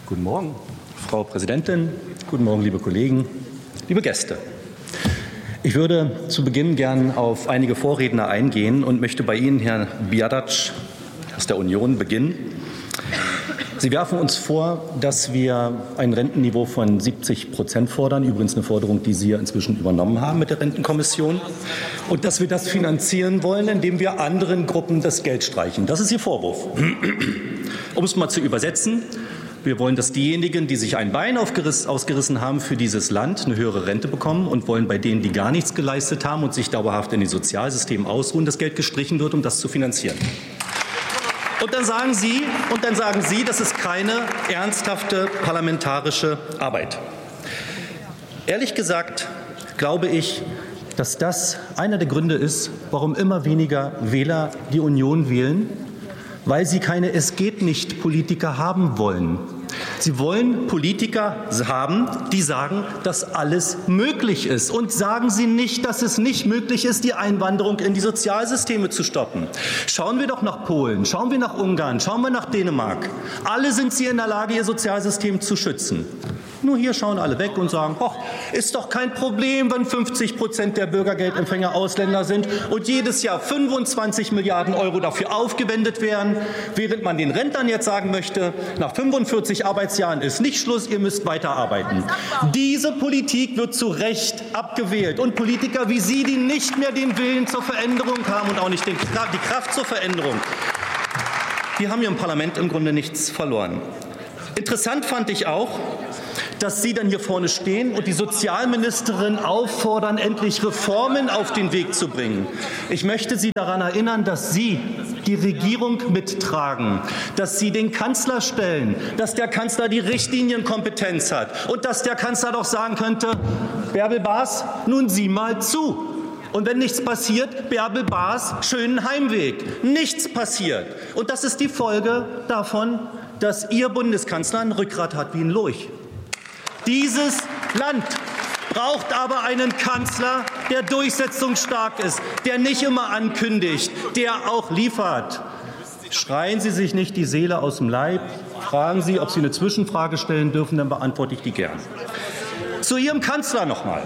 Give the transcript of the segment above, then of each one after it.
Guten Morgen, Frau Präsidentin. Guten Morgen, liebe Kollegen, liebe Gäste. Ich würde zu Beginn gern auf einige Vorredner eingehen und möchte bei Ihnen, Herr Biadac aus der Union, beginnen. Sie werfen uns vor, dass wir ein Rentenniveau von 70% fordern, übrigens eine Forderung, die Sie ja inzwischen übernommen haben mit der Rentenkommission, und dass wir das finanzieren wollen, indem wir anderen Gruppen das Geld streichen. Das ist Ihr Vorwurf. Um es mal zu übersetzen: Wir wollen, dass diejenigen, die sich ein Bein ausgerissen haben für dieses Land, eine höhere Rente bekommen, und wollen bei denen, die gar nichts geleistet haben und sich dauerhaft in den Sozialsystemen ausruhen, das Geld gestrichen wird, um das zu finanzieren. Und dann sagen Sie, das ist keine ernsthafte parlamentarische Arbeit. Ehrlich gesagt glaube ich, dass das einer der Gründe ist, warum immer weniger Wähler die Union wählen, weil sie keine Es-geht-nicht-Politiker haben wollen. Sie wollen Politiker haben, die sagen, dass alles möglich ist. Und sagen Sie nicht, dass es nicht möglich ist, die Einwanderung in die Sozialsysteme zu stoppen. Schauen wir doch nach Polen, schauen wir nach Ungarn, schauen wir nach Dänemark. Alle sind sie in der Lage, ihr Sozialsystem zu schützen. Nur hier schauen alle weg und sagen, ach, ist doch kein Problem, wenn 50% der Bürgergeldempfänger Ausländer sind und jedes Jahr 25 Milliarden Euro dafür aufgewendet werden, während man den Rentnern jetzt sagen möchte, nach 45 Arbeitsjahren ist nicht Schluss, ihr müsst weiterarbeiten. Diese Politik wird zu Recht abgewählt. Und Politiker wie Sie, die nicht mehr den Willen zur Veränderung haben und auch nicht die Kraft zur Veränderung, die haben hier im Parlament im Grunde nichts verloren. Interessant fand ich auch, dass Sie dann hier vorne stehen und die Sozialministerin auffordern, endlich Reformen auf den Weg zu bringen. Ich möchte Sie daran erinnern, dass Sie die Regierung mittragen, dass Sie den Kanzler stellen, dass der Kanzler die Richtlinienkompetenz hat und dass der Kanzler doch sagen könnte, Bärbel Baas, nun sieh mal zu. Und wenn nichts passiert, Bärbel Baas, schönen Heimweg. Nichts passiert. Und das ist die Folge davon, dass Ihr Bundeskanzler ein Rückgrat hat wie ein Lurch. Dieses Land braucht aber einen Kanzler, der durchsetzungsstark ist, der nicht immer ankündigt, der auch liefert. Schreien Sie sich nicht die Seele aus dem Leib. Fragen Sie, ob Sie eine Zwischenfrage stellen dürfen, dann beantworte ich die gern. Zu Ihrem Kanzler noch mal.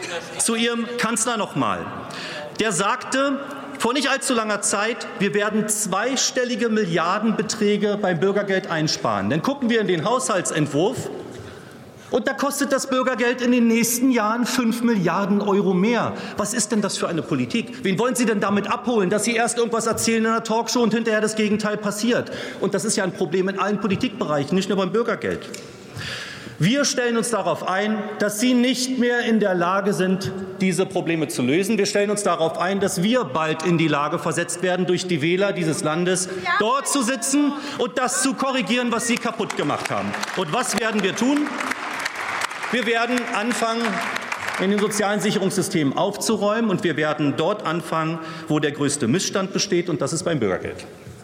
Der sagte vor nicht allzu langer Zeit, wir werden zweistellige Milliardenbeträge beim Bürgergeld einsparen. Dann gucken wir in den Haushaltsentwurf. Und da kostet das Bürgergeld in den nächsten Jahren 5 Milliarden Euro mehr. Was ist denn das für eine Politik? Wen wollen Sie denn damit abholen, dass Sie erst irgendwas erzählen in einer Talkshow und hinterher das Gegenteil passiert? Und das ist ja ein Problem in allen Politikbereichen, nicht nur beim Bürgergeld. Wir stellen uns darauf ein, dass Sie nicht mehr in der Lage sind, diese Probleme zu lösen. Wir stellen uns darauf ein, dass wir bald in die Lage versetzt werden, durch die Wähler dieses Landes dort zu sitzen und das zu korrigieren, was Sie kaputt gemacht haben. Und was werden wir tun? Wir werden anfangen, in den sozialen Sicherungssystemen aufzuräumen, und wir werden dort anfangen, wo der größte Missstand besteht, und das ist beim Bürgergeld.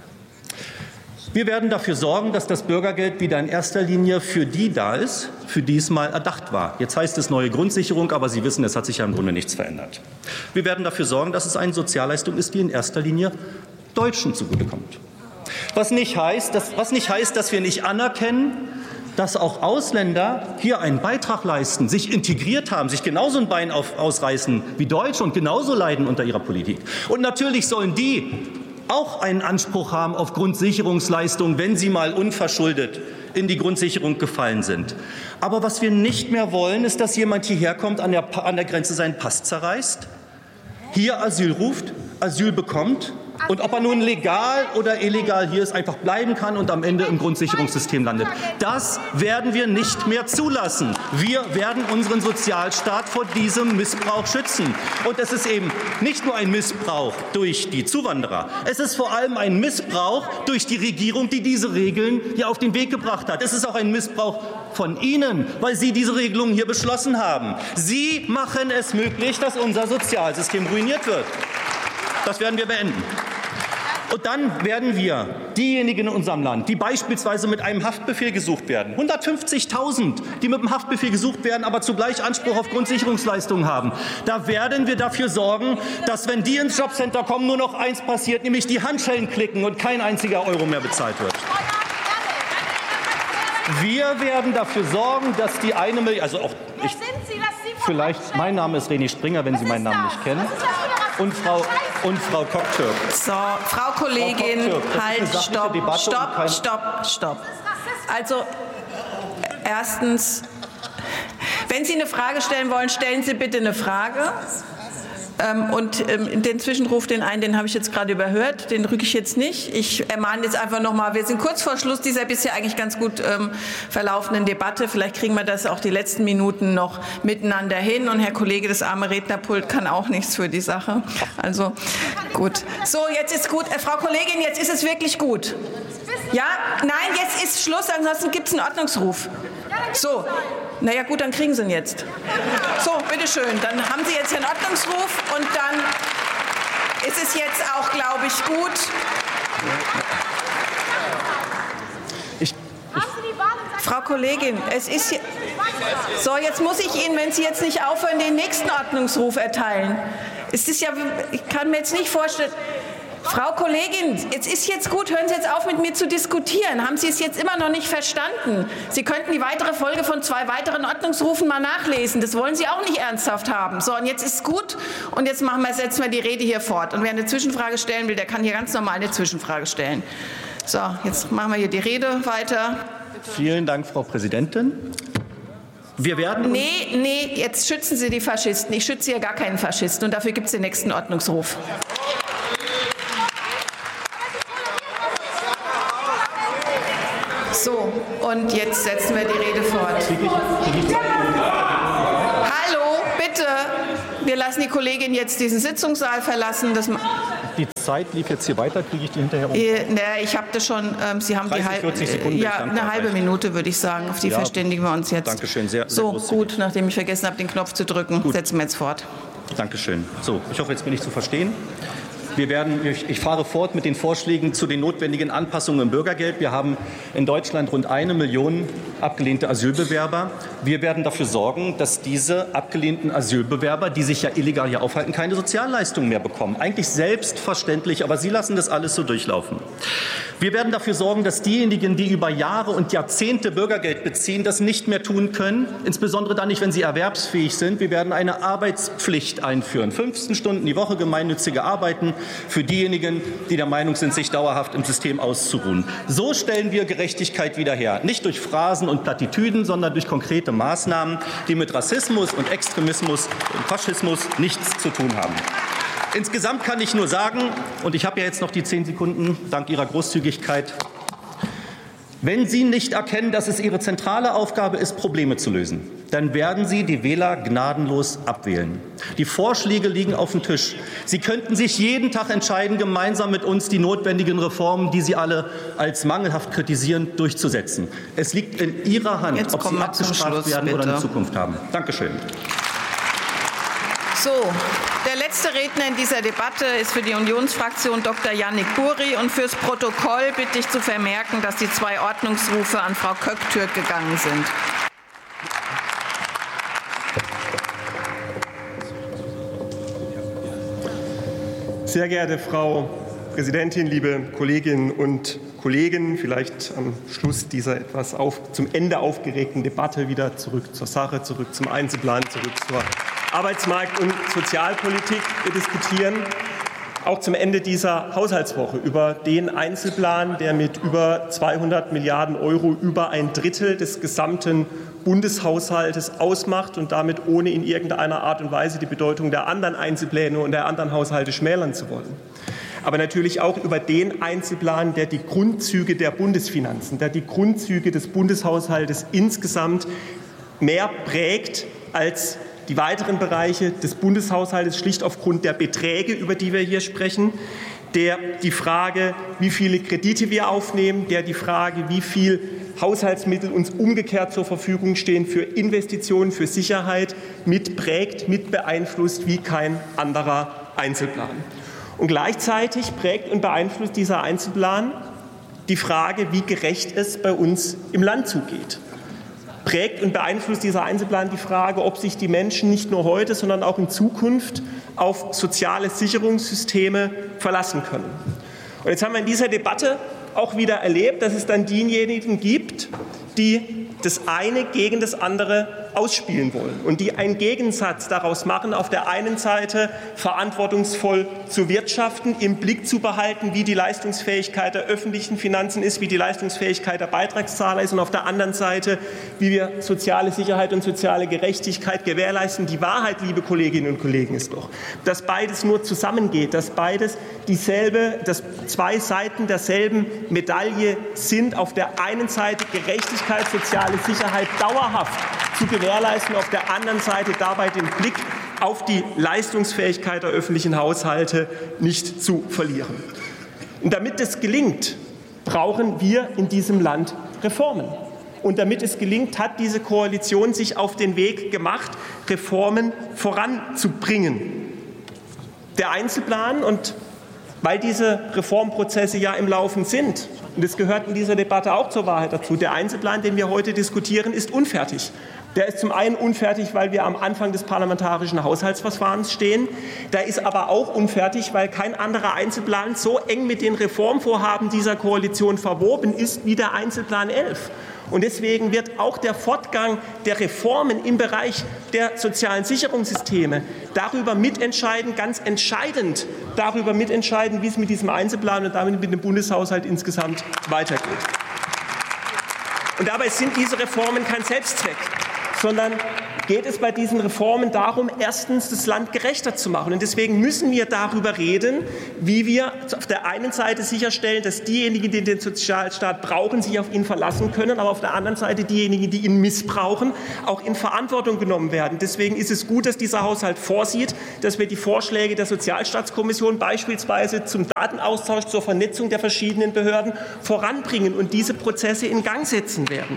Wir werden dafür sorgen, dass das Bürgergeld wieder in erster Linie für die da ist, für die es mal erdacht war. Jetzt heißt es neue Grundsicherung, aber Sie wissen, es hat sich ja im Grunde nichts verändert. Wir werden dafür sorgen, dass es eine Sozialleistung ist, die in erster Linie Deutschen zugutekommt. Was nicht heißt, dass wir nicht anerkennen, dass auch Ausländer hier einen Beitrag leisten, sich integriert haben, sich genauso ein Bein ausreißen wie Deutsche und genauso leiden unter ihrer Politik. Und natürlich sollen die auch einen Anspruch haben auf Grundsicherungsleistungen, wenn sie mal unverschuldet in die Grundsicherung gefallen sind. Aber was wir nicht mehr wollen, ist, dass jemand hierher kommt, an der Grenze seinen Pass zerreißt, hier Asyl ruft, Asyl bekommt, und ob er nun legal oder illegal hier ist, einfach bleiben kann und am Ende im Grundsicherungssystem landet. Das werden wir nicht mehr zulassen. Wir werden unseren Sozialstaat vor diesem Missbrauch schützen. Und es ist eben nicht nur ein Missbrauch durch die Zuwanderer. Es ist vor allem ein Missbrauch durch die Regierung, die diese Regeln hier auf den Weg gebracht hat. Es ist auch ein Missbrauch von Ihnen, weil Sie diese Regelungen hier beschlossen haben. Sie machen es möglich, dass unser Sozialsystem ruiniert wird. Das werden wir beenden. Und dann werden wir diejenigen in unserem Land, die beispielsweise mit einem Haftbefehl gesucht werden, 150.000, die mit einem Haftbefehl gesucht werden, aber zugleich Anspruch auf Grundsicherungsleistungen haben, da werden wir dafür sorgen, dass, wenn die ins Jobcenter kommen, nur noch eins passiert, nämlich die Handschellen klicken und kein einziger Euro mehr bezahlt wird. Wir werden dafür sorgen, dass die 1 Million, also auch ich, vielleicht, mein Name ist René Springer, wenn Sie meinen Namen nicht kennen, und Frau Koktürk. So, Frau Kollegin, halt, stopp. Also, erstens, wenn Sie eine Frage stellen wollen, stellen Sie bitte eine Frage. Und den Zwischenruf, den habe ich jetzt gerade überhört, den rücke ich jetzt nicht. Ich ermahne jetzt einfach nochmal, wir sind kurz vor Schluss dieser bisher eigentlich ganz gut verlaufenden Debatte. Vielleicht kriegen wir das auch die letzten Minuten noch miteinander hin. Und Herr Kollege, das arme Rednerpult kann auch nichts für die Sache. Also gut. So, jetzt ist gut. Frau Kollegin, jetzt ist es wirklich gut. Ja? Nein, jetzt ist Schluss, ansonsten gibt es einen Ordnungsruf. So, naja gut, dann kriegen Sie ihn jetzt. So, bitteschön, dann haben Sie jetzt den Ordnungsruf und dann ist es jetzt auch, glaube ich, gut. Frau Kollegin, es ist hier. So, jetzt muss ich Ihnen, wenn Sie jetzt nicht aufhören, den nächsten Ordnungsruf erteilen. Es ist ja, ich kann mir jetzt nicht vorstellen. Frau Kollegin, es ist jetzt gut, hören Sie jetzt auf, mit mir zu diskutieren. Haben Sie es jetzt immer noch nicht verstanden? Sie könnten die weitere Folge von 2 weiteren Ordnungsrufen mal nachlesen. Das wollen Sie auch nicht ernsthaft haben. So, und jetzt ist es gut und jetzt setzen wir die Rede hier fort. Und wer eine Zwischenfrage stellen will, der kann hier ganz normal eine Zwischenfrage stellen. So, jetzt machen wir hier die Rede weiter. Vielen Dank, Frau Präsidentin. Wir werden Nee, jetzt schützen Sie die Faschisten. Ich schütze hier gar keinen Faschisten und dafür gibt es den nächsten Ordnungsruf. So, und jetzt setzen wir die Rede fort. Hallo, bitte. Wir lassen die Kollegin jetzt diesen Sitzungssaal verlassen. Die Zeit lief jetzt hier weiter. Kriege ich die hinterher um? Ich habe das schon. Sie haben 30, 40 Sekunden. eine halbe Minute, würde ich sagen. Auf die verständigen wir uns jetzt. Dankeschön. Sehr so, gut, nachdem ich vergessen habe, den Knopf zu drücken, setzen wir jetzt fort. Dankeschön. So, ich hoffe, jetzt bin ich zu verstehen. Ich fahre fort mit den Vorschlägen zu den notwendigen Anpassungen im Bürgergeld. Wir haben in Deutschland rund 1 Million abgelehnte Asylbewerber. Wir werden dafür sorgen, dass diese abgelehnten Asylbewerber, die sich ja illegal hier aufhalten, keine Sozialleistungen mehr bekommen. Eigentlich selbstverständlich, aber Sie lassen das alles so durchlaufen. Wir werden dafür sorgen, dass diejenigen, die über Jahre und Jahrzehnte Bürgergeld beziehen, das nicht mehr tun können, insbesondere dann nicht, wenn sie erwerbsfähig sind. Wir werden eine Arbeitspflicht einführen, 15 Stunden die Woche gemeinnützige Arbeiten für diejenigen, die der Meinung sind, sich dauerhaft im System auszuruhen. So stellen wir Gerechtigkeit wieder her, nicht durch Phrasen und Plattitüden, sondern durch konkrete Maßnahmen, die mit Rassismus und Extremismus und Faschismus nichts zu tun haben. Insgesamt kann ich nur sagen, und ich habe ja jetzt noch die 10 Sekunden, dank Ihrer Großzügigkeit, wenn Sie nicht erkennen, dass es Ihre zentrale Aufgabe ist, Probleme zu lösen, dann werden Sie die Wähler gnadenlos abwählen. Die Vorschläge liegen auf dem Tisch. Sie könnten sich jeden Tag entscheiden, gemeinsam mit uns die notwendigen Reformen, die Sie alle als mangelhaft kritisieren, durchzusetzen. Es liegt in Ihrer Hand, jetzt ob Sie abgestraft werden oder eine Zukunft haben. Dankeschön. So, der letzte Redner in dieser Debatte ist für die Unionsfraktion Dr. Yannick Buri. Und fürs Protokoll bitte ich zu vermerken, dass die 2 Ordnungsrufe an Frau Köktürk gegangen sind. Sehr geehrte Frau Präsidentin, liebe Kolleginnen und Kollegen, vielleicht am Schluss dieser etwas zum Ende aufgeregten Debatte wieder zurück zur Sache, zurück zum Einzelplan, zurück zur Arbeitsmarkt- und Sozialpolitik. Wir diskutieren auch zum Ende dieser Haushaltswoche über den Einzelplan, der mit über 200 Milliarden Euro über 1/3 des gesamten Bundeshaushaltes ausmacht und damit ohne in irgendeiner Art und Weise die Bedeutung der anderen Einzelpläne und der anderen Haushalte schmälern zu wollen. Aber natürlich auch über den Einzelplan, der die Grundzüge der Bundesfinanzen, der die Grundzüge des Bundeshaushaltes insgesamt mehr prägt als die weiteren Bereiche des Bundeshaushaltes, schlicht aufgrund der Beträge, über die wir hier sprechen, der die Frage, wie viele Kredite wir aufnehmen, der die Frage, wie viel Haushaltsmittel uns umgekehrt zur Verfügung stehen für Investitionen, für Sicherheit, mitprägt, mit beeinflusst wie kein anderer Einzelplan. Und gleichzeitig prägt und beeinflusst dieser Einzelplan die Frage, wie gerecht es bei uns im Land zugeht. Prägt und beeinflusst dieser Einzelplan die Frage, ob sich die Menschen nicht nur heute, sondern auch in Zukunft auf soziale Sicherungssysteme verlassen können. Und jetzt haben wir in dieser Debatte auch wieder erlebt, dass es dann diejenigen gibt, die das eine gegen das andere ausspielen wollen und die einen Gegensatz daraus machen, auf der einen Seite verantwortungsvoll zu wirtschaften, im Blick zu behalten, wie die Leistungsfähigkeit der öffentlichen Finanzen ist, wie die Leistungsfähigkeit der Beitragszahler ist und auf der anderen Seite, wie wir soziale Sicherheit und soziale Gerechtigkeit gewährleisten. Die Wahrheit, liebe Kolleginnen und Kollegen, ist doch, dass beides nur zusammengeht, dass beides dass zwei Seiten derselben Medaille sind. Auf der einen Seite Gerechtigkeit, soziale Sicherheit dauerhaft zu gewährleisten, auf der anderen Seite dabei den Blick auf die Leistungsfähigkeit der öffentlichen Haushalte nicht zu verlieren. Und damit es gelingt, brauchen wir in diesem Land Reformen. Und damit es gelingt, hat diese Koalition sich auf den Weg gemacht, Reformen voranzubringen. Der Einzelplan, und weil diese Reformprozesse ja im Laufen sind, und es gehört in dieser Debatte auch zur Wahrheit dazu, der Einzelplan, den wir heute diskutieren, ist unfertig. Der ist zum einen unfertig, weil wir am Anfang des parlamentarischen Haushaltsverfahrens stehen. Der ist aber auch unfertig, weil kein anderer Einzelplan so eng mit den Reformvorhaben dieser Koalition verwoben ist wie der Einzelplan 11. Und deswegen wird auch der Fortgang der Reformen im Bereich der sozialen Sicherungssysteme darüber mitentscheiden, ganz entscheidend darüber mitentscheiden, wie es mit diesem Einzelplan und damit mit dem Bundeshaushalt insgesamt weitergeht. Und dabei sind diese Reformen kein Selbstzweck, sondern geht es bei diesen Reformen darum, erstens das Land gerechter zu machen. Und deswegen müssen wir darüber reden, wie wir auf der einen Seite sicherstellen, dass diejenigen, die den Sozialstaat brauchen, sich auf ihn verlassen können, aber auf der anderen Seite diejenigen, die ihn missbrauchen, auch in Verantwortung genommen werden. Deswegen ist es gut, dass dieser Haushalt vorsieht, dass wir die Vorschläge der Sozialstaatskommission beispielsweise zum Datenaustausch, zur Vernetzung der verschiedenen Behörden voranbringen und diese Prozesse in Gang setzen werden.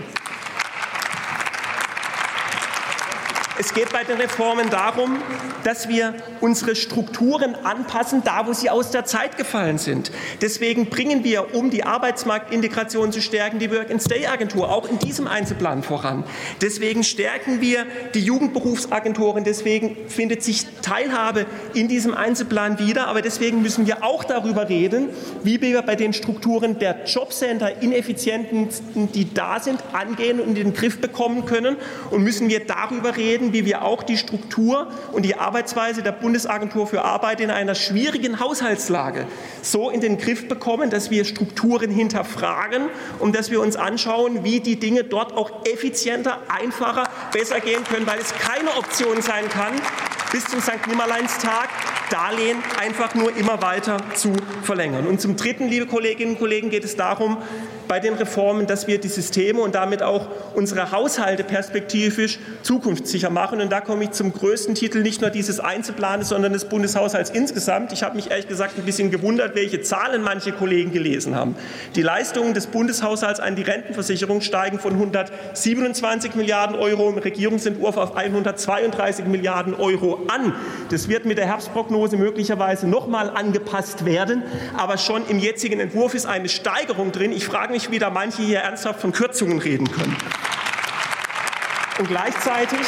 Es geht bei den Reformen darum, dass wir unsere Strukturen anpassen, da wo sie aus der Zeit gefallen sind. Deswegen bringen wir, um die Arbeitsmarktintegration zu stärken, die Work-and-Stay-Agentur auch in diesem Einzelplan voran. Deswegen stärken wir die Jugendberufsagenturen. Deswegen findet sich Teilhabe in diesem Einzelplan wieder. Aber deswegen müssen wir auch darüber reden, wie wir bei den Strukturen der Jobcenter Ineffizienten, die da sind, angehen und in den Griff bekommen können. Und müssen wir darüber reden, wie wir auch die Struktur und die Arbeitsweise der Bundesagentur für Arbeit in einer schwierigen Haushaltslage so in den Griff bekommen, dass wir Strukturen hinterfragen und dass wir uns anschauen, wie die Dinge dort auch effizienter, einfacher, besser gehen können, weil es keine Option sein kann, bis zum St. Nimmerleinstag Darlehen einfach nur immer weiter zu verlängern. Und zum Dritten, liebe Kolleginnen und Kollegen, geht es darum, bei den Reformen, dass wir die Systeme und damit auch unsere Haushalte perspektivisch zukunftssicher machen. Und da komme ich zum größten Titel nicht nur dieses Einzelplanes, sondern des Bundeshaushalts insgesamt. Ich habe mich ehrlich gesagt ein bisschen gewundert, welche Zahlen manche Kollegen gelesen haben. Die Leistungen des Bundeshaushalts an die Rentenversicherung steigen von 127 Milliarden Euro im Regierungsentwurf auf 132 Milliarden Euro an. Das wird mit der Herbstprognose möglicherweise noch mal angepasst werden, aber schon im jetzigen Entwurf ist eine Steigerung drin. Ich frage mich, wie da manche hier ernsthaft von Kürzungen reden können. Und gleichzeitig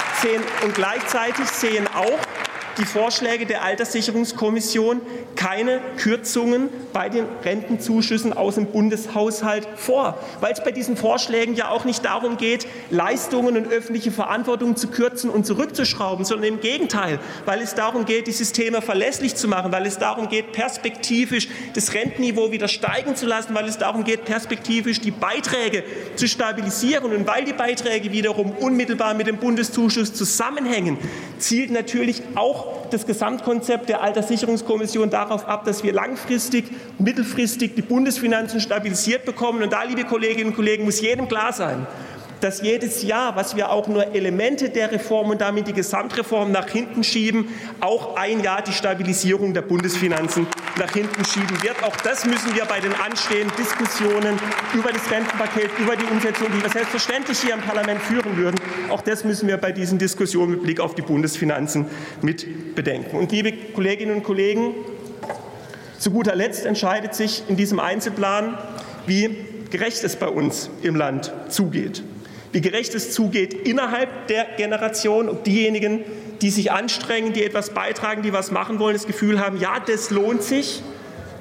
sehen auch die Vorschläge der Alterssicherungskommission keine Kürzungen bei den Rentenzuschüssen aus dem Bundeshaushalt vor, weil es bei diesen Vorschlägen ja auch nicht darum geht, Leistungen und öffentliche Verantwortung zu kürzen und zurückzuschrauben, sondern im Gegenteil, weil es darum geht, die Systeme verlässlich zu machen, weil es darum geht, perspektivisch das Rentenniveau wieder steigen zu lassen, weil es darum geht, perspektivisch die Beiträge zu stabilisieren. Und weil die Beiträge wiederum unmittelbar mit dem Bundeszuschuss zusammenhängen, zielt natürlich auch das Gesamtkonzept der Alterssicherungskommission darauf ab, dass wir langfristig, mittelfristig die Bundesfinanzen stabilisiert bekommen. Und da, liebe Kolleginnen und Kollegen, muss jedem klar sein, dass jedes Jahr, was wir auch nur Elemente der Reform und damit die Gesamtreform nach hinten schieben, auch ein Jahr die Stabilisierung der Bundesfinanzen nach hinten schieben wird. Auch das müssen wir bei den anstehenden Diskussionen über das Rentenpaket, über die Umsetzung, die wir selbstverständlich hier im Parlament führen würden, auch das müssen wir bei diesen Diskussionen mit Blick auf die Bundesfinanzen mit bedenken. Und liebe Kolleginnen und Kollegen, zu guter Letzt entscheidet sich in diesem Einzelplan, wie gerecht es bei uns im Land zugeht. Wie gerecht es zugeht innerhalb der Generation, ob diejenigen, die sich anstrengen, die etwas beitragen, die was machen wollen, das Gefühl haben, ja, das lohnt sich.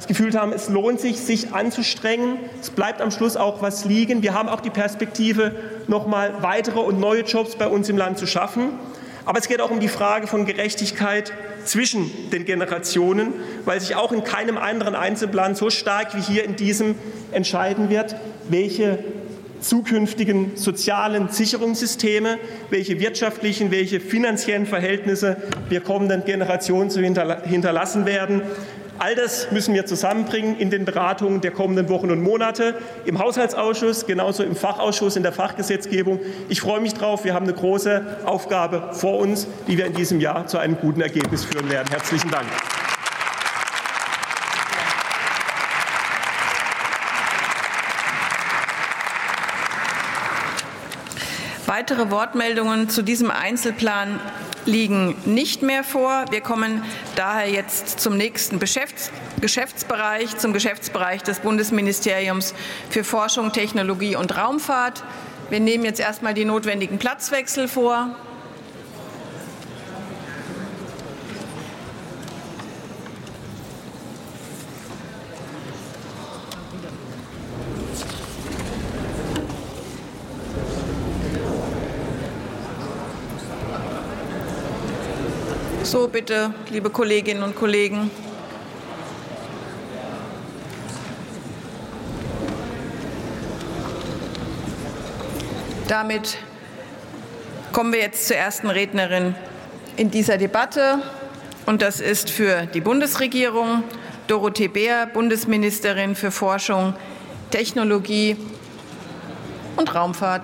gefühlt haben, es lohnt sich, sich anzustrengen. Es bleibt am Schluss auch was liegen. Wir haben auch die Perspektive, noch mal weitere und neue Jobs bei uns im Land zu schaffen. Aber es geht auch um die Frage von Gerechtigkeit zwischen den Generationen, weil sich auch in keinem anderen Einzelplan so stark wie hier in diesem entscheiden wird, welche zukünftigen sozialen Sicherungssysteme, welche wirtschaftlichen, welche finanziellen Verhältnisse wir kommenden Generationen zu hinterlassen werden. All das müssen wir zusammenbringen in den Beratungen der kommenden Wochen und Monate im Haushaltsausschuss, genauso im Fachausschuss, in der Fachgesetzgebung. Ich freue mich drauf. Wir haben eine große Aufgabe vor uns, die wir in diesem Jahr zu einem guten Ergebnis führen werden. Herzlichen Dank. Weitere Wortmeldungen zu diesem Einzelplan liegen nicht mehr vor. Wir kommen daher jetzt zum nächsten Geschäftsbereich, zum Geschäftsbereich des Bundesministeriums für Forschung, Technologie und Raumfahrt. Wir nehmen jetzt erstmal die notwendigen Platzwechsel vor. So, bitte, liebe Kolleginnen und Kollegen. Damit kommen wir jetzt zur ersten Rednerin in dieser Debatte. Und das ist für die Bundesregierung Dorothee Bär, Bundesministerin für Forschung, Technologie und Raumfahrt.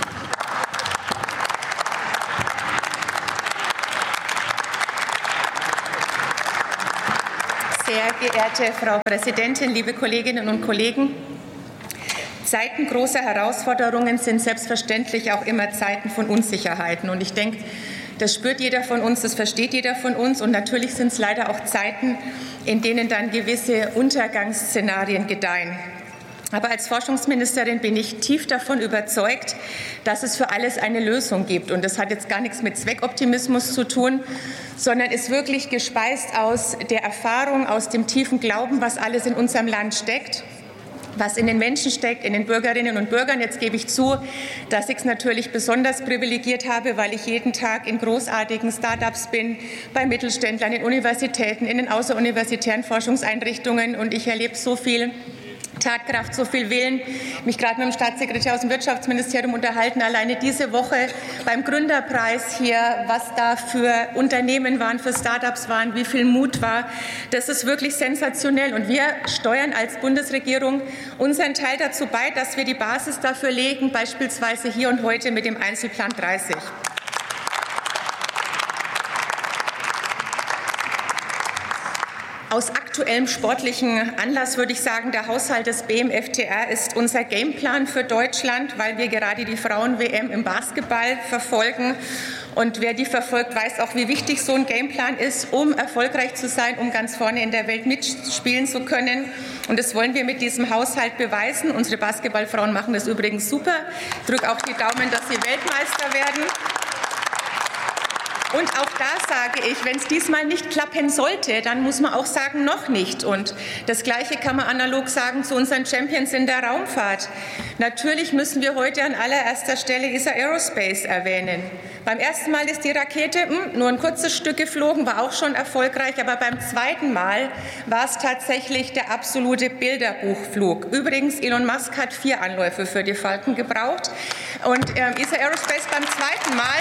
Sehr geehrte Frau Präsidentin, liebe Kolleginnen und Kollegen! Zeiten großer Herausforderungen sind selbstverständlich auch immer Zeiten von Unsicherheiten. Und ich denke, das spürt jeder von uns, das versteht jeder von uns. Und natürlich sind es leider auch Zeiten, in denen dann gewisse Untergangsszenarien gedeihen. Aber als Forschungsministerin bin ich tief davon überzeugt, dass es für alles eine Lösung gibt. Und das hat jetzt gar nichts mit Zweckoptimismus zu tun, sondern ist wirklich gespeist aus der Erfahrung, aus dem tiefen Glauben, was alles in unserem Land steckt, was in den Menschen steckt, in den Bürgerinnen und Bürgern. Jetzt gebe ich zu, dass ich es natürlich besonders privilegiert habe, weil ich jeden Tag in großartigen Start-ups bin, bei Mittelständlern, in Universitäten, in den außeruniversitären Forschungseinrichtungen. Und ich erlebe so viel Tatkraft, so viel Willen. Mich gerade mit dem Staatssekretär aus dem Wirtschaftsministerium unterhalten, alleine diese Woche beim Gründerpreis hier, was da für Unternehmen waren, für Start-ups waren, wie viel Mut war. Das ist wirklich sensationell. Und wir steuern als Bundesregierung unseren Teil dazu bei, dass wir die Basis dafür legen, beispielsweise hier und heute mit dem Einzelplan 30. Aus aktuellem sportlichen Anlass würde ich sagen, der Haushalt des BMFTR ist unser Gameplan für Deutschland, weil wir gerade die Frauen-WM im Basketball verfolgen. Und wer die verfolgt, weiß auch, wie wichtig so ein Gameplan ist, um erfolgreich zu sein, um ganz vorne in der Welt mitspielen zu können. Und das wollen wir mit diesem Haushalt beweisen. Unsere Basketballfrauen machen das übrigens super. Ich drücke auch die Daumen, dass sie Weltmeister werden. Und auch da sage ich, wenn es diesmal nicht klappen sollte, dann muss man auch sagen, noch nicht. Und das Gleiche kann man analog sagen zu unseren Champions in der Raumfahrt. Natürlich müssen wir heute an allererster Stelle ESA Aerospace erwähnen. Beim ersten Mal ist die Rakete nur ein kurzes Stück geflogen, war auch schon erfolgreich. Aber beim zweiten Mal war es tatsächlich der absolute Bilderbuchflug. Übrigens, Elon Musk hat 4 Anläufe für die Falcon gebraucht. Und ESA Aerospace beim zweiten Mal.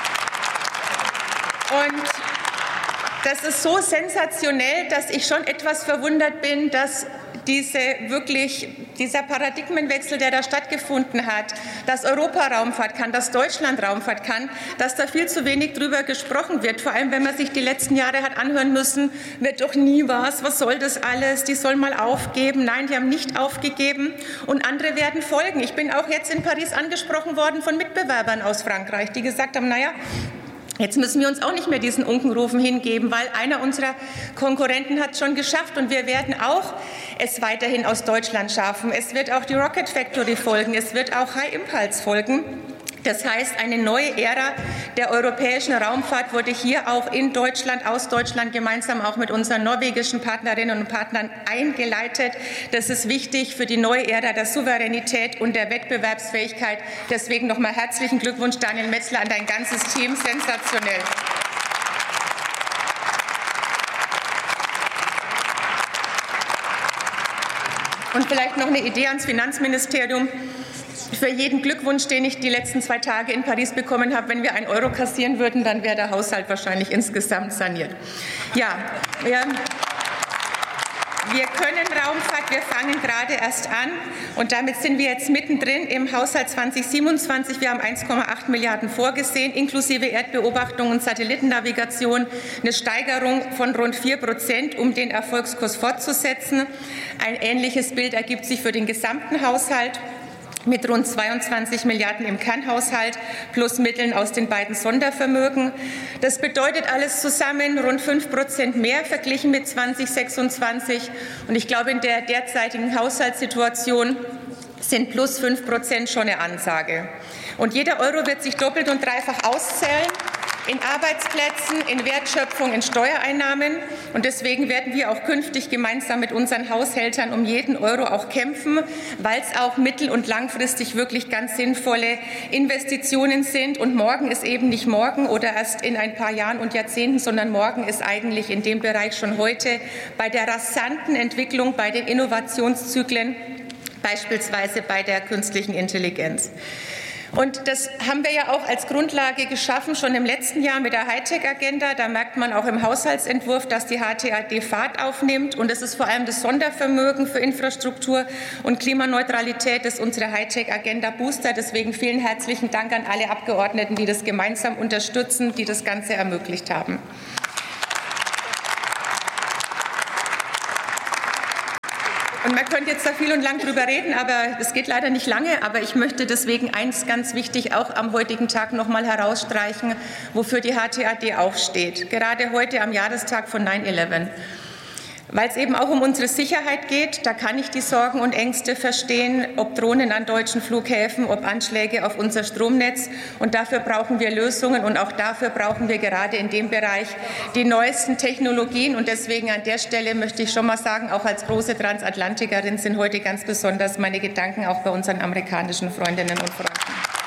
Und das ist so sensationell, dass ich schon etwas verwundert bin, dass dieser Paradigmenwechsel, der da stattgefunden hat, dass Europa Raumfahrt kann, dass Deutschland Raumfahrt kann, dass da viel zu wenig drüber gesprochen wird. Vor allem, wenn man sich die letzten Jahre hat anhören müssen, wird doch nie was soll das alles, die sollen mal aufgeben. Nein, die haben nicht aufgegeben und andere werden folgen. Ich bin auch jetzt in Paris angesprochen worden von Mitbewerbern aus Frankreich, die gesagt haben, naja, jetzt müssen wir uns auch nicht mehr diesen Unkenrufen hingeben, weil einer unserer Konkurrenten hat es schon geschafft und wir werden auch es weiterhin aus Deutschland schaffen. Es wird auch die Rocket Factory folgen, es wird auch High Impulse folgen. Das heißt, eine neue Ära der europäischen Raumfahrt wurde hier auch in Deutschland, aus Deutschland gemeinsam auch mit unseren norwegischen Partnerinnen und Partnern eingeleitet. Das ist wichtig für die neue Ära der Souveränität und der Wettbewerbsfähigkeit. Deswegen nochmal herzlichen Glückwunsch, Daniel Metzler, an dein ganzes Team. Sensationell. Und vielleicht noch eine Idee ans Finanzministerium. Für jeden Glückwunsch, den ich die letzten 2 Tage in Paris bekommen habe, wenn wir 1 Euro kassieren würden, dann wäre der Haushalt wahrscheinlich insgesamt saniert. Ja, wir können Raumfahrt, wir fangen gerade erst an und damit sind wir jetzt mittendrin im Haushalt 2027. Wir haben 1,8 Milliarden vorgesehen, inklusive Erdbeobachtung und Satellitennavigation, eine Steigerung von rund 4%, um den Erfolgskurs fortzusetzen. Ein ähnliches Bild ergibt sich für den gesamten Haushalt, mit rund 22 Milliarden im Kernhaushalt plus Mitteln aus den beiden Sondervermögen. Das bedeutet alles zusammen rund 5% mehr verglichen mit 2026. Und ich glaube, in der derzeitigen Haushaltssituation sind plus 5% schon eine Ansage. Und jeder Euro wird sich doppelt und dreifach auszahlen. In Arbeitsplätzen, in Wertschöpfung, in Steuereinnahmen. Und deswegen werden wir auch künftig gemeinsam mit unseren Haushältern um jeden Euro auch kämpfen, weil es auch mittel- und langfristig wirklich ganz sinnvolle Investitionen sind. Und morgen ist eben nicht morgen oder erst in ein paar Jahren und Jahrzehnten, sondern morgen ist eigentlich in dem Bereich schon heute bei der rasanten Entwicklung, bei den Innovationszyklen, beispielsweise bei der künstlichen Intelligenz. Und das haben wir ja auch als Grundlage geschaffen, schon im letzten Jahr mit der Hightech-Agenda. Da merkt man auch im Haushaltsentwurf, dass die HTAD Fahrt aufnimmt. Und es ist vor allem das Sondervermögen für Infrastruktur und Klimaneutralität, das unsere Hightech-Agenda boostert. Deswegen vielen herzlichen Dank an alle Abgeordneten, die das gemeinsam unterstützen, die das Ganze ermöglicht haben. Und man könnte jetzt da viel und lang drüber reden, aber es geht leider nicht lange. Aber ich möchte deswegen eins ganz wichtig auch am heutigen Tag noch mal herausstreichen, wofür die HTAD auch steht. Gerade heute am Jahrestag von 9/11. Weil es eben auch um unsere Sicherheit geht, da kann ich die Sorgen und Ängste verstehen, ob Drohnen an deutschen Flughäfen, ob Anschläge auf unser Stromnetz. Und dafür brauchen wir Lösungen und auch dafür brauchen wir gerade in dem Bereich die neuesten Technologien. Und deswegen an der Stelle möchte ich schon mal sagen, auch als große Transatlantikerin sind heute ganz besonders meine Gedanken auch bei unseren amerikanischen Freundinnen und Freunden.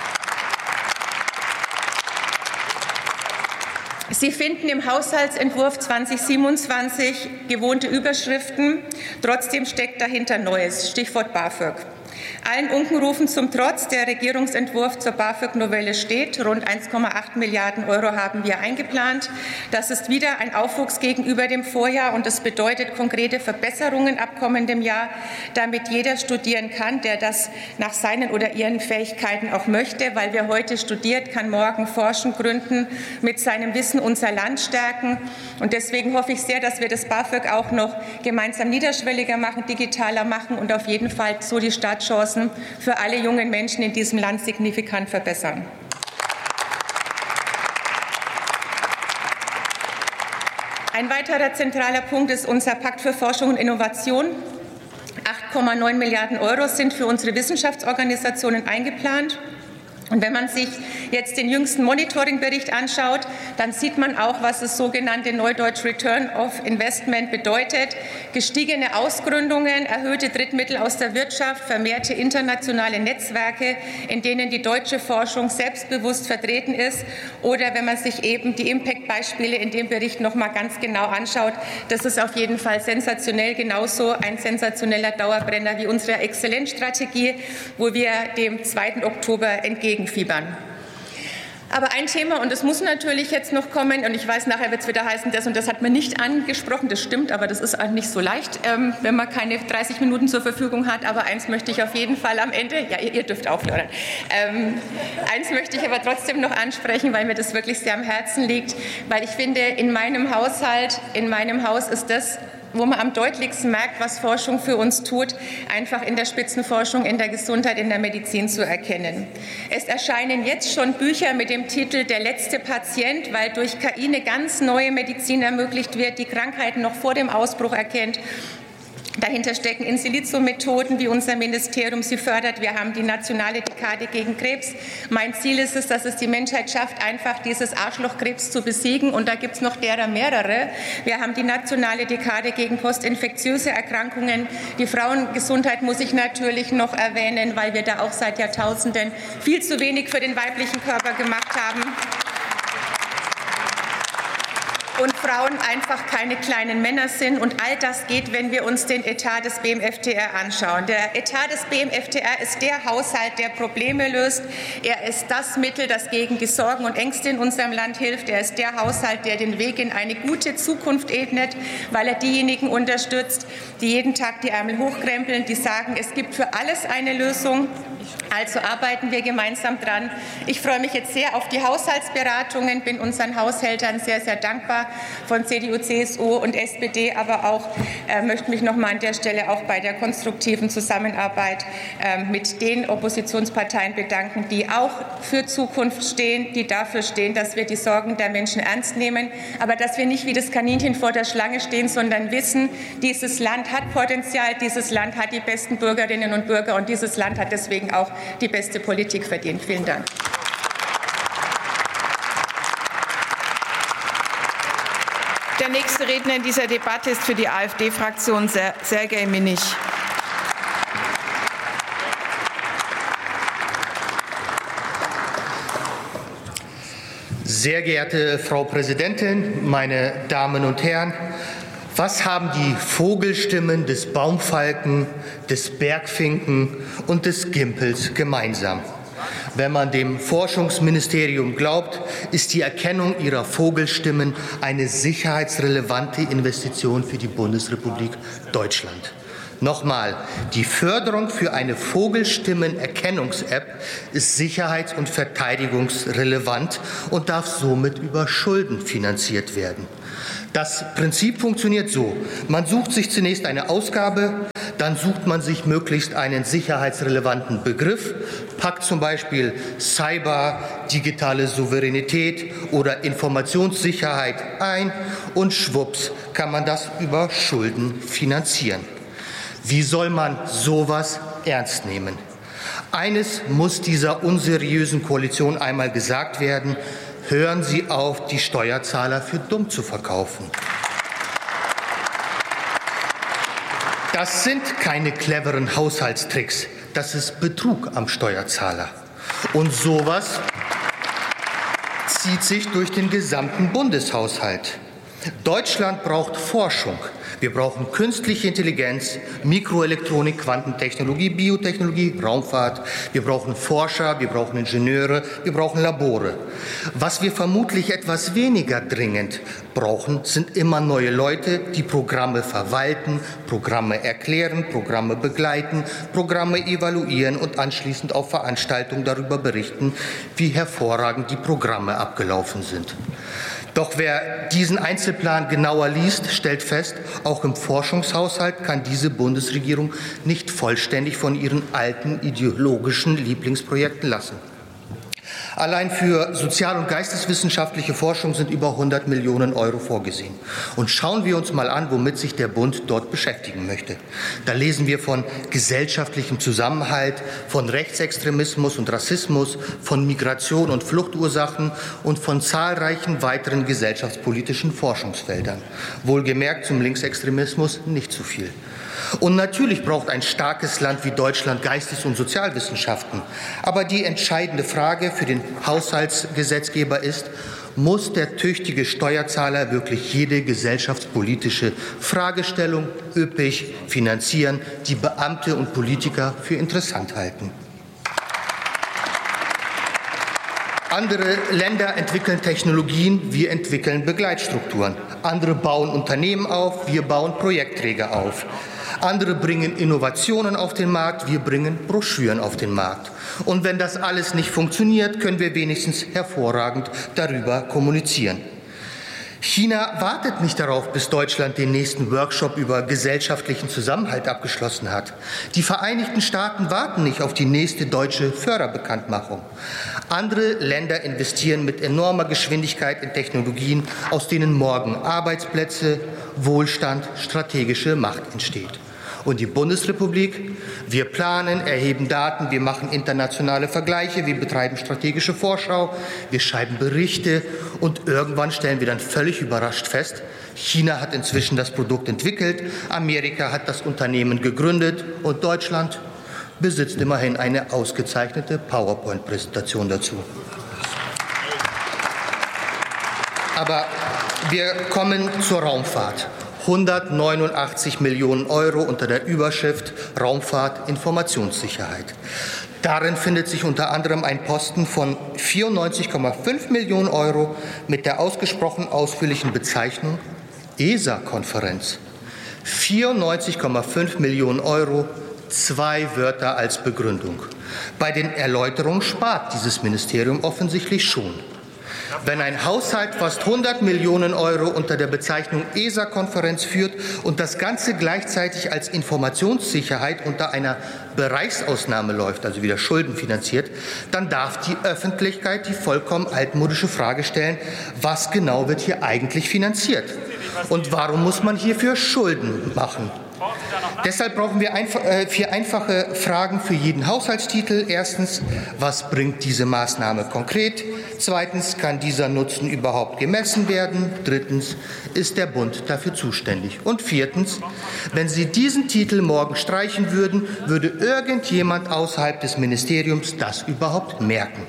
Sie finden im Haushaltsentwurf 2027 gewohnte Überschriften. Trotzdem steckt dahinter Neues. Stichwort BAföG. Allen Unkenrufen zum Trotz, der Regierungsentwurf zur BAföG-Novelle steht. Rund 1,8 Milliarden Euro haben wir eingeplant. Das ist wieder ein Aufwuchs gegenüber dem Vorjahr und das bedeutet konkrete Verbesserungen ab kommendem Jahr, damit jeder studieren kann, der das nach seinen oder ihren Fähigkeiten auch möchte. Weil wer heute studiert, kann morgen forschen, gründen, mit seinem Wissen unser Land stärken. Und deswegen hoffe ich sehr, dass wir das BAföG auch noch gemeinsam niederschwelliger machen, digitaler machen und auf jeden Fall so die Startchancen für alle jungen Menschen in diesem Land signifikant verbessern. Ein weiterer zentraler Punkt ist unser Pakt für Forschung und Innovation. 8,9 Milliarden Euro sind für unsere Wissenschaftsorganisationen eingeplant. Und wenn man sich jetzt den jüngsten Monitoringbericht anschaut, dann sieht man auch, was das sogenannte Neudeutsch Return of Investment bedeutet. Gestiegene Ausgründungen, erhöhte Drittmittel aus der Wirtschaft, vermehrte internationale Netzwerke, in denen die deutsche Forschung selbstbewusst vertreten ist. Oder wenn man sich eben die Impact-Beispiele in dem Bericht noch mal ganz genau anschaut, das ist auf jeden Fall sensationell, genauso ein sensationeller Dauerbrenner wie unsere Exzellenzstrategie, wo wir dem 2. Oktober entgegenfiebern. Aber ein Thema, und das muss natürlich jetzt noch kommen, und ich weiß, nachher wird es wieder heißen, das und das hat man nicht angesprochen, das stimmt, aber das ist auch nicht so leicht, wenn man keine 30 Minuten zur Verfügung hat. Aber eins möchte ich auf jeden Fall am Ende, ja, ihr dürft aufhören, eins möchte ich aber trotzdem noch ansprechen, weil mir das wirklich sehr am Herzen liegt, weil ich finde, in meinem Haushalt, in meinem Haus ist das, wo man am deutlichsten merkt, was Forschung für uns tut, einfach in der Spitzenforschung, in der Gesundheit, in der Medizin zu erkennen. Es erscheinen jetzt schon Bücher mit dem Titel Der letzte Patient, weil durch KI eine ganz neue Medizin ermöglicht wird, die Krankheiten noch vor dem Ausbruch erkennt. Dahinter stecken In-Silizo-Methoden, wie unser Ministerium sie fördert. Wir haben die nationale Dekade gegen Krebs. Mein Ziel ist es, dass es die Menschheit schafft, einfach dieses Arschlochkrebs zu besiegen. Und da gibt es noch mehrere. Wir haben die nationale Dekade gegen postinfektiöse Erkrankungen. Die Frauengesundheit muss ich natürlich noch erwähnen, weil wir da auch seit Jahrtausenden viel zu wenig für den weiblichen Körper gemacht haben. Und Frauen einfach keine kleinen Männer sind. Und all das geht, wenn wir uns den Etat des BMFTR anschauen. Der Etat des BMFTR ist der Haushalt, der Probleme löst. Er ist das Mittel, das gegen die Sorgen und Ängste in unserem Land hilft. Er ist der Haushalt, der den Weg in eine gute Zukunft ebnet, weil er diejenigen unterstützt, die jeden Tag die Ärmel hochkrempeln, die sagen, es gibt für alles eine Lösung. Also arbeiten wir gemeinsam dran. Ich freue mich jetzt sehr auf die Haushaltsberatungen, bin unseren Haushältern sehr, sehr dankbar von CDU, CSU und SPD, aber auch möchte mich noch mal an der Stelle auch bei der konstruktiven Zusammenarbeit mit den Oppositionsparteien bedanken, die auch für Zukunft stehen, die dafür stehen, dass wir die Sorgen der Menschen ernst nehmen, aber dass wir nicht wie das Kaninchen vor der Schlange stehen, sondern wissen, dieses Land hat Potenzial, dieses Land hat die besten Bürgerinnen und Bürger und dieses Land hat deswegen auch die beste Politik verdient. Vielen Dank. Der nächste Redner in dieser Debatte ist für die AfD-Fraktion Sergej Minich. Sehr geehrte Frau Präsidentin, meine Damen und Herren! Was haben die Vogelstimmen des Baumfalken, des Bergfinken und des Gimpels gemeinsam? Wenn man dem Forschungsministerium glaubt, ist die Erkennung ihrer Vogelstimmen eine sicherheitsrelevante Investition für die Bundesrepublik Deutschland. Nochmal, die Förderung für eine Vogelstimmenerkennungs-App ist sicherheits- und verteidigungsrelevant und darf somit über Schulden finanziert werden. Das Prinzip funktioniert so: Man sucht sich zunächst eine Ausgabe, dann sucht man sich möglichst einen sicherheitsrelevanten Begriff, packt zum Beispiel Cyber, digitale Souveränität oder Informationssicherheit ein und schwupps kann man das über Schulden finanzieren. Wie soll man sowas ernst nehmen? Eines muss dieser unseriösen Koalition einmal gesagt werden: Hören Sie auf, die Steuerzahler für dumm zu verkaufen. Das sind keine cleveren Haushaltstricks, das ist Betrug am Steuerzahler. Und sowas zieht sich durch den gesamten Bundeshaushalt. Deutschland braucht Forschung. Wir brauchen künstliche Intelligenz, Mikroelektronik, Quantentechnologie, Biotechnologie, Raumfahrt. Wir brauchen Forscher, wir brauchen Ingenieure, wir brauchen Labore. Was wir vermutlich etwas weniger dringend brauchen, sind immer neue Leute, die Programme verwalten, Programme erklären, Programme begleiten, Programme evaluieren und anschließend auf Veranstaltungen darüber berichten, wie hervorragend die Programme abgelaufen sind. Doch wer diesen Einzelplan genauer liest, stellt fest, auch im Forschungshaushalt kann diese Bundesregierung nicht vollständig von ihren alten ideologischen Lieblingsprojekten lassen. Allein für sozial- und geisteswissenschaftliche Forschung sind über 100 Millionen Euro vorgesehen. Und schauen wir uns mal an, womit sich der Bund dort beschäftigen möchte. Da lesen wir von gesellschaftlichem Zusammenhalt, von Rechtsextremismus und Rassismus, von Migration und Fluchtursachen und von zahlreichen weiteren gesellschaftspolitischen Forschungsfeldern. Wohlgemerkt zum Linksextremismus nicht zu viel. Und natürlich braucht ein starkes Land wie Deutschland Geistes- und Sozialwissenschaften. Aber die entscheidende Frage für den Haushaltsgesetzgeber ist: Muss der tüchtige Steuerzahler wirklich jede gesellschaftspolitische Fragestellung üppig finanzieren, die Beamte und Politiker für interessant halten? Andere Länder entwickeln Technologien, wir entwickeln Begleitstrukturen. Andere bauen Unternehmen auf, wir bauen Projektträger auf. Andere bringen Innovationen auf den Markt, wir bringen Broschüren auf den Markt. Und wenn das alles nicht funktioniert, können wir wenigstens hervorragend darüber kommunizieren. China wartet nicht darauf, bis Deutschland den nächsten Workshop über gesellschaftlichen Zusammenhalt abgeschlossen hat. Die Vereinigten Staaten warten nicht auf die nächste deutsche Förderbekanntmachung. Andere Länder investieren mit enormer Geschwindigkeit in Technologien, aus denen morgen Arbeitsplätze, Wohlstand, strategische Macht entsteht. Und die Bundesrepublik, wir planen, erheben Daten, wir machen internationale Vergleiche, wir betreiben strategische Vorschau, wir schreiben Berichte und irgendwann stellen wir dann völlig überrascht fest, China hat inzwischen das Produkt entwickelt, Amerika hat das Unternehmen gegründet und Deutschland besitzt immerhin eine ausgezeichnete PowerPoint-Präsentation dazu. Aber wir kommen zur Raumfahrt. 189 Millionen € unter der Überschrift Raumfahrt Informationssicherheit. Darin findet sich unter anderem ein Posten von 94,5 Millionen € mit der ausgesprochen ausführlichen Bezeichnung ESA-Konferenz. 94,5 Millionen €, 2 Wörter als Begründung. Bei den Erläuterungen spart dieses Ministerium offensichtlich schon. Wenn ein Haushalt fast 100 Millionen € unter der Bezeichnung ESA-Konferenz führt und das Ganze gleichzeitig als Informationssicherheit unter einer Bereichsausnahme läuft, also wieder schuldenfinanziert, dann darf die Öffentlichkeit die vollkommen altmodische Frage stellen, was genau wird hier eigentlich finanziert? Und warum muss man hierfür Schulden machen? Deshalb brauchen wir 4 einfache Fragen für jeden Haushaltstitel. Erstens, was bringt diese Maßnahme konkret? Zweitens, kann dieser Nutzen überhaupt gemessen werden? Drittens, ist der Bund dafür zuständig? Und viertens, wenn Sie diesen Titel morgen streichen würden, würde irgendjemand außerhalb des Ministeriums das überhaupt merken?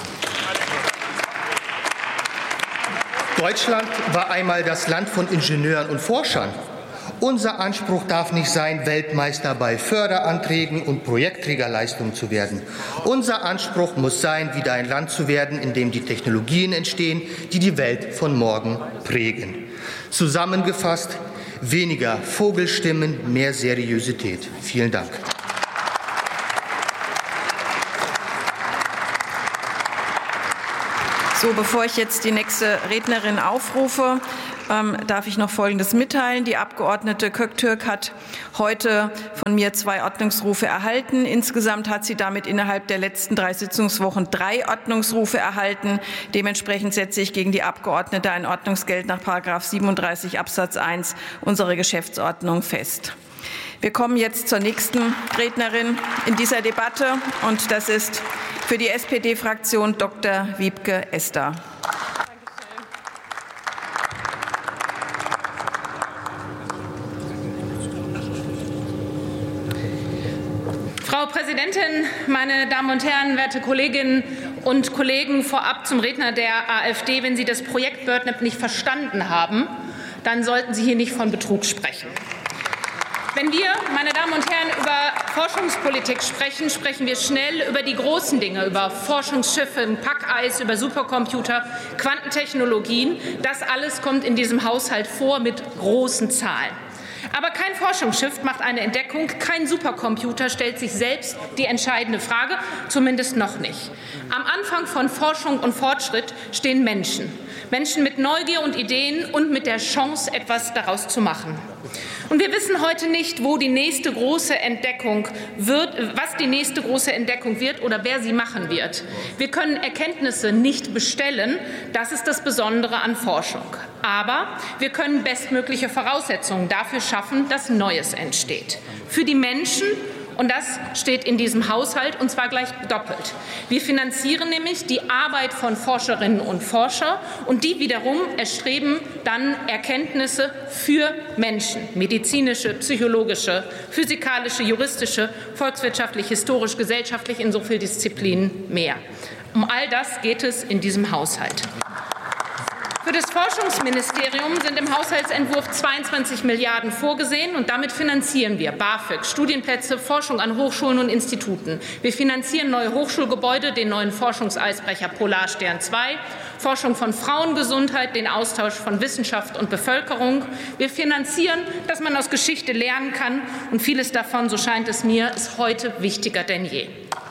Deutschland war einmal das Land von Ingenieuren und Forschern. Unser Anspruch darf nicht sein, Weltmeister bei Förderanträgen und Projektträgerleistungen zu werden. Unser Anspruch muss sein, wieder ein Land zu werden, in dem die Technologien entstehen, die die Welt von morgen prägen. Zusammengefasst, weniger Vogelstimmen, mehr Seriosität. Vielen Dank. So, bevor ich jetzt die nächste Rednerin aufrufe, darf ich noch Folgendes mitteilen. Die Abgeordnete Köktürk hat heute von mir 2 Ordnungsrufe erhalten. Insgesamt hat sie damit innerhalb der letzten 3 Sitzungswochen 3 Ordnungsrufe erhalten. Dementsprechend setze ich gegen die Abgeordnete ein Ordnungsgeld nach § 37 Absatz 1 unserer Geschäftsordnung fest. Wir kommen jetzt zur nächsten Rednerin in dieser Debatte, und das ist für die SPD-Fraktion Dr. Wiebke Esther. Frau Präsidentin, meine Damen und Herren, werte Kolleginnen und Kollegen! Vorab zum Redner der AfD. Wenn Sie das Projekt BirdNet nicht verstanden haben, dann sollten Sie hier nicht von Betrug sprechen. Wenn wir, meine Damen und Herren, über Forschungspolitik sprechen, sprechen wir schnell über die großen Dinge, über Forschungsschiffe im Packeis, über Supercomputer, Quantentechnologien. Das alles kommt in diesem Haushalt vor mit großen Zahlen. Aber kein Forschungsschiff macht eine Entdeckung, kein Supercomputer stellt sich selbst die entscheidende Frage, zumindest noch nicht. Am Anfang von Forschung und Fortschritt stehen Menschen. Menschen mit Neugier und Ideen und mit der Chance, etwas daraus zu machen. Und wir wissen heute nicht, wo die nächste große Entdeckung wird, was die nächste große Entdeckung wird oder wer sie machen wird. Wir können Erkenntnisse nicht bestellen. Das ist das Besondere an Forschung. Aber wir können bestmögliche Voraussetzungen dafür schaffen, dass Neues entsteht. Für die Menschen. Und das steht in diesem Haushalt, und zwar gleich doppelt. Wir finanzieren nämlich die Arbeit von Forscherinnen und Forschern, und die wiederum erstreben dann Erkenntnisse für Menschen, medizinische, psychologische, physikalische, juristische, volkswirtschaftlich, historisch, gesellschaftlich, in so vielen Disziplinen mehr. Um all das geht es in diesem Haushalt. Für das Forschungsministerium sind im Haushaltsentwurf 22 Milliarden € vorgesehen, und damit finanzieren wir BAföG, Studienplätze, Forschung an Hochschulen und Instituten. Wir finanzieren neue Hochschulgebäude, den neuen Forschungseisbrecher Polarstern 2, Forschung von Frauengesundheit, den Austausch von Wissenschaft und Bevölkerung. Wir finanzieren, dass man aus Geschichte lernen kann, und vieles davon, so scheint es mir, ist heute wichtiger denn je.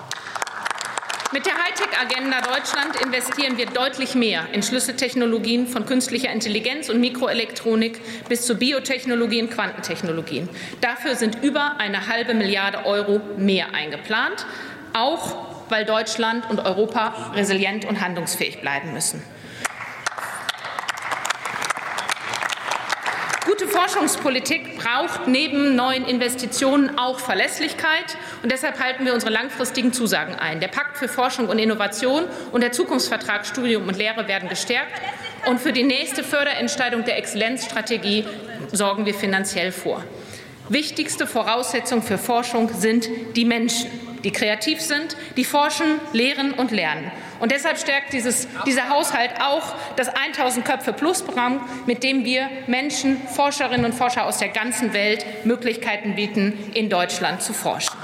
Mit der Hightech-Agenda Deutschland investieren wir deutlich mehr in Schlüsseltechnologien von künstlicher Intelligenz und Mikroelektronik bis zu Biotechnologien, Quantentechnologien. Dafür sind über 1,5 Milliarden € mehr eingeplant, auch weil Deutschland und Europa resilient und handlungsfähig bleiben müssen. Gute Forschungspolitik braucht neben neuen Investitionen auch Verlässlichkeit. Und deshalb halten wir unsere langfristigen Zusagen ein. Der Pakt für Forschung und Innovation und der Zukunftsvertrag Studium und Lehre werden gestärkt. Und für die nächste Förderentscheidung der Exzellenzstrategie sorgen wir finanziell vor. Wichtigste Voraussetzung für Forschung sind die Menschen, die kreativ sind, die forschen, lehren und lernen. Und deshalb stärkt dieser Haushalt auch das 1000-Köpfe-Plus-Programm, mit dem wir Menschen, Forscherinnen und Forscher aus der ganzen Welt Möglichkeiten bieten, in Deutschland zu forschen.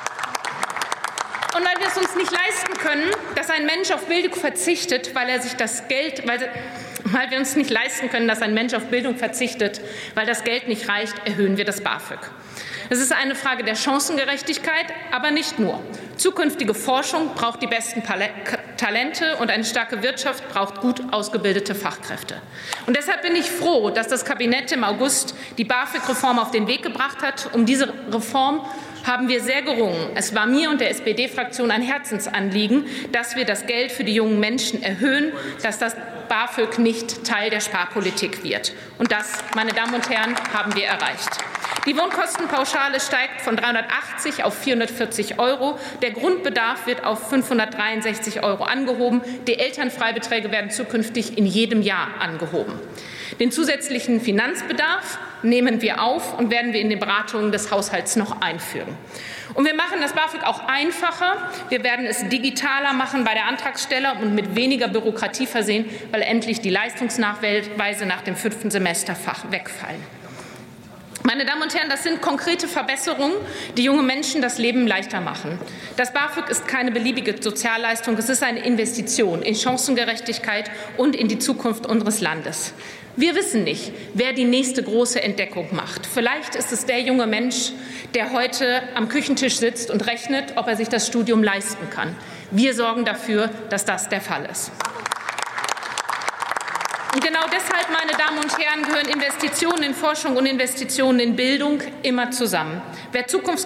Und weil wir es uns nicht leisten können, dass ein Mensch auf Bildung verzichtet, weil wir uns nicht leisten können, dass ein Mensch auf Bildung verzichtet, weil das Geld nicht reicht, erhöhen wir das BAföG. Es ist eine Frage der Chancengerechtigkeit, aber nicht nur. Zukünftige Forschung braucht die besten Talente und eine starke Wirtschaft braucht gut ausgebildete Fachkräfte. Und deshalb bin ich froh, dass das Kabinett im August die BAföG-Reform auf den Weg gebracht hat. Um diese Reform haben wir sehr gerungen. Es war mir und der SPD-Fraktion ein Herzensanliegen, dass wir das Geld für die jungen Menschen erhöhen, dass das BAföG nicht Teil der Sparpolitik wird. Und das, meine Damen und Herren, haben wir erreicht. Die Wohnkostenpauschale steigt von 380 auf 440 €. Der Grundbedarf wird auf 563 € angehoben. Die Elternfreibeträge werden zukünftig in jedem Jahr angehoben. Den zusätzlichen Finanzbedarf nehmen wir auf und werden wir in den Beratungen des Haushalts noch einführen. Und wir machen das BAföG auch einfacher. Wir werden es digitaler machen bei der Antragsteller und mit weniger Bürokratie versehen, weil endlich die Leistungsnachweise nach dem 5. Semesterfach wegfallen. Meine Damen und Herren, das sind konkrete Verbesserungen, die junge Menschen das Leben leichter machen. Das BAföG ist keine beliebige Sozialleistung, es ist eine Investition in Chancengerechtigkeit und in die Zukunft unseres Landes. Wir wissen nicht, wer die nächste große Entdeckung macht. Vielleicht ist es der junge Mensch, der heute am Küchentisch sitzt und rechnet, ob er sich das Studium leisten kann. Wir sorgen dafür, dass das der Fall ist. Und genau deshalb, meine Damen und Herren, gehören Investitionen in Forschung und Investitionen in Bildung immer zusammen. Wer